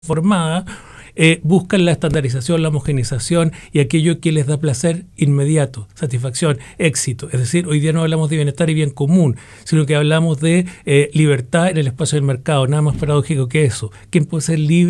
formada, buscan la estandarización, la homogenización y aquello que les da placer inmediato, satisfacción, éxito. Es decir, hoy día no hablamos de bienestar y bien común, sino que hablamos de libertad en el espacio del mercado. Nada más paradójico que eso. ¿Quién puede ser libre